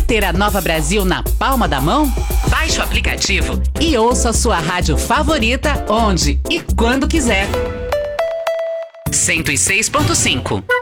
ter a Nova Brasil na palma da mão? Baixe o aplicativo e ouça a sua rádio favorita onde e quando quiser. 106.5